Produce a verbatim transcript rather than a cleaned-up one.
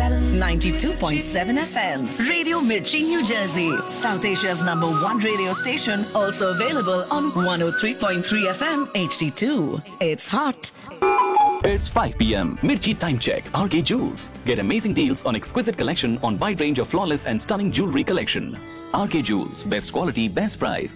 seven. ninety-two point seven F M. Radio Mirchi, New Jersey. South Asia's number one radio station. Also available on one oh three point three F M H D two. It's hot. It's five p.m. Mirchi Time Check. R K Jewels. Get amazing deals on exquisite collection on wide range of flawless and stunning jewelry collection. R K Jewels. Best quality, best price.